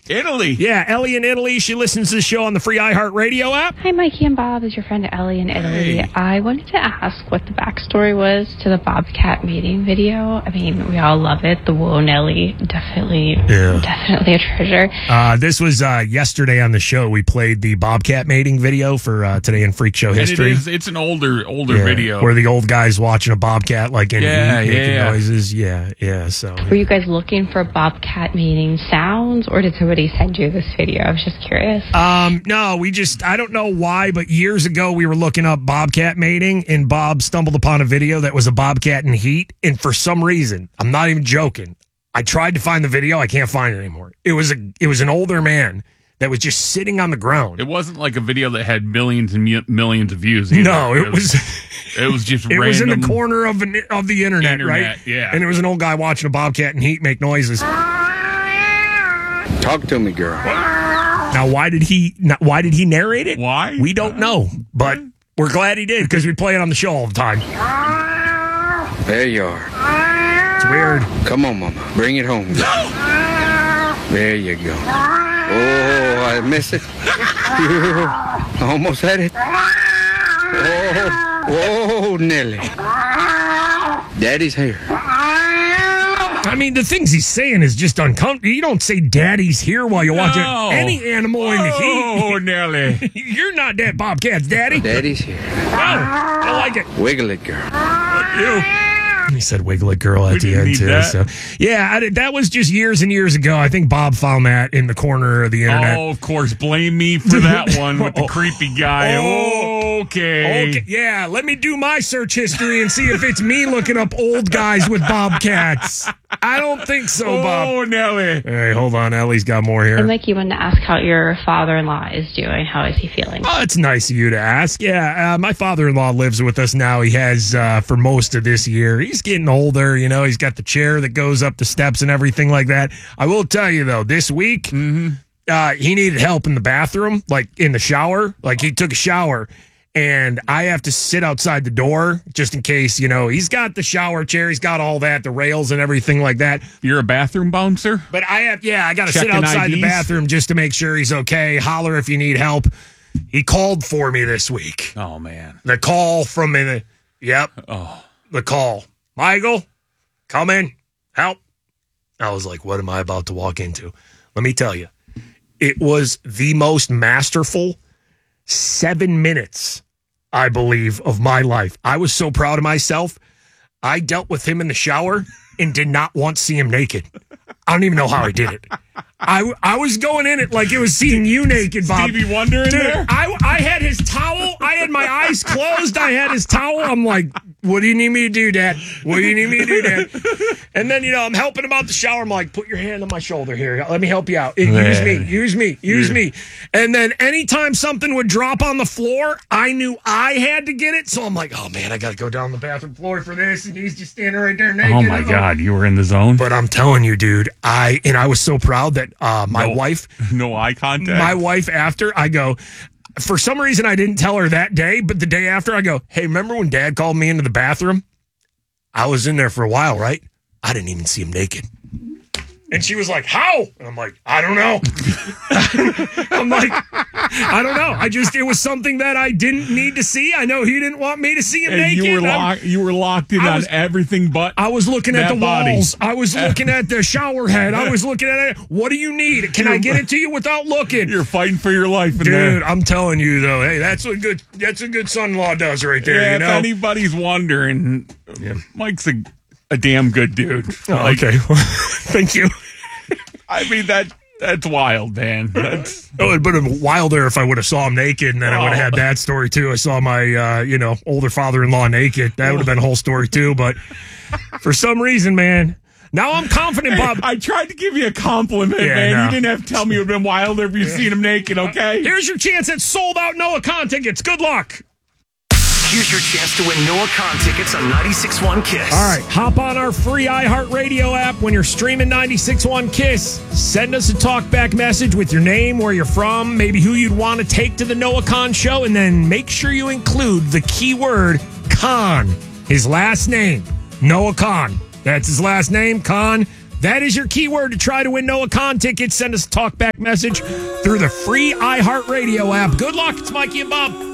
Italy. Yeah, Ellie in Italy. She listens to the show on the free iHeartRadio app. Hi, Mikey and Bob. It's your friend Ellie in Italy. Hey. I wanted to ask what the backstory was to the Bobcat mating video. I mean, we all love it. The Whoa Nelly, definitely a treasure. This was yesterday on the show. We played the Bobcat mating video for Today in Freak Show history. And it's an older video. Where the old guy's watching a bobcat like in heat, making noises. Yeah. So Were you guys looking for Bobcat mating sounds, or did somebody send you this video? I was just curious. No, I don't know why, but years ago we were looking up bobcat mating, and Bob stumbled upon a video that was a bobcat in heat, and for some reason, I'm not even joking, I tried to find the video, I can't find it anymore. It was an older man that was just sitting on the ground. It wasn't like a video that had millions and millions of views either. No, it was just it random. was in the corner of the internet, right? Yeah. And there was an old guy watching a bobcat in heat make noises. Talk to me, girl. Now, why did he narrate it? Why? We don't know, but we're glad he did because we play it on the show all the time. There you are. It's weird. Come on, Mama. Bring it home. There you go. Oh, I miss it. I almost had it. Oh, Nelly. Daddy's here. I mean, the things he's saying is just uncomfortable. You don't say daddy's here while you're watching any animal in the heat. Oh, Nelly. You're not that bobcat's daddy. Daddy's here. Oh, I like it. Wiggle it, girl. He said wiggle it girl at the end, too. That. So, yeah, that was just years and years ago. I think Bob found that in the corner of the internet. Oh, of course. Blame me for that one with the creepy guy. Okay. Yeah, let me do my search history and see if it's me looking up old guys with bobcats. I don't think so, Bob. Oh, Nelly. Hey, hold on. Ellie's got more here. And Mikey wanted to ask how your father-in-law is doing. How is he feeling? Oh, it's nice of you to ask. Yeah, my father-in-law lives with us now. He has for most of this year. He's getting older, you know. He's got the chair that goes up the steps and everything like that. I will tell you, though, this week, he needed help in the bathroom, like in the shower. Like he took a shower, and I have to sit outside the door just in case, you know, he's got the shower chair. He's got all that, the rails and everything like that. You're a bathroom bouncer? But I got to sit Checking outside the IDs? bathroom just to make sure he's okay. Holler if you need help. He called for me this week. Oh, man. The call from the call. Michael, come in, help. I was like, what am I about to walk into? Let me tell you, it was the most masterful 7 minutes, I believe, of my life. I was so proud of myself. I dealt with him in the shower and did not want to see him naked. I don't even know how I did it. I was going in it like it was seeing you naked, Bob. Stevie Wonder in there? I had his towel. I had my eyes closed. I had his towel. I'm like, what do you need me to do, Dad? What do you need me to do, Dad? And then, you know, I'm helping him out the shower. I'm like, put your hand on my shoulder here. Let me help you out. Use me. And then anytime something would drop on the floor, I knew I had to get it. So I'm like, oh, man, I got to go down the bathroom floor for this. And he's just standing right there naked. Oh, my God. You were in the zone? But I'm telling you, dude, I was so proud that my wife. No eye contact? My wife, after, I go, for some reason, I didn't tell her that day, but the day after, I go, hey, remember when Dad called me into the bathroom? I was in there for a while, right? I didn't even see him naked. And she was like, how? And I'm like, I don't know. I'm like, I don't know. It was something that I didn't need to see. I know he didn't want me to see him naked. You were locked in on everything but I was looking at the body. walls. I was looking at the shower head. I was looking at it. What do you need? Can I get it to you without looking? You're fighting for your life in Dude, there. I'm telling you, though, hey, that's what a good son-in-law does right there, Yeah, you know? if anybody's wondering, Mike's a damn good dude. Oh, okay. Thank you. I mean, that's wild, man. It would have been wilder if I would have saw him naked, and then I would have had that story, too. I saw my, older father-in-law naked. That would have been a whole story, too. But for some reason, man, now I'm confident, Bob. I tried to give you a compliment, man. No. You didn't have to tell me it would have been wilder if you'd seen him naked, okay? Here's your chance at sold-out Noah Khan tickets. Good luck. Here's your chance to win Noah Khan tickets on 96.1 KISS. All right, hop on our free iHeartRadio app when you're streaming 96.1 KISS. Send us a talkback message with your name, where you're from, maybe who you'd want to take to the Noah Khan show, and then make sure you include the keyword Khan, his last name, Noah Khan. That's his last name, Khan. That is your keyword to try to win Noah Khan tickets. Send us a talkback message through the free iHeartRadio app. Good luck. It's Mikey and Bob.